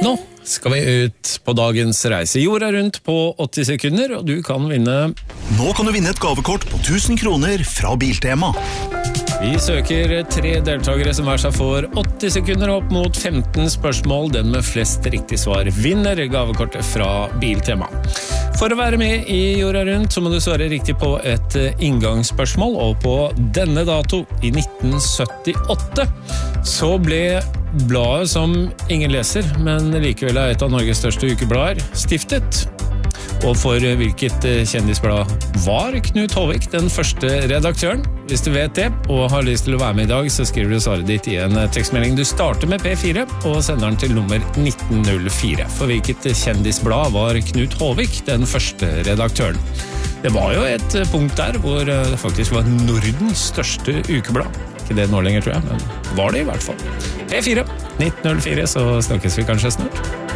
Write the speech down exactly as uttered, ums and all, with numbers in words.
Nå skal vi ut på dagens reise. Jorda rundt på åtti sekunder, og du kan vinne... Nå kan du vinne et gavekort på tusen kroner fra Biltema. Vi søker tre deltakere som hver seg får åtti sekunder opp mot femten spørsmål. Den med flest riktig svar vinner gavekortet fra Biltema. For å være med i Jorda rundt så må du svare riktig på et inngangsspørsmål, og på denne dato i nitten syttiåtte så ble bladet som ingen leser, men likevel er et av Norges største ukeblader, stiftet. Og for hvilket kjendisblad var Knut Håvik den første redaktøren? Hvis du vet det, og har lyst til å være med i dag, så skriver du svaret ditt i en tekstmelding. Du starter med P fire, og sender den til nummer nitten null fire. For hvilket kjendisblad var Knut Håvik den første redaktøren? Det var jo et punkt der hvor det faktisk var Nordens største ukeblad. Ikke det nå lenger, tror jeg, men var det i hvert fall. P fire, nitten null fire, så snakkes vi kanskje snart.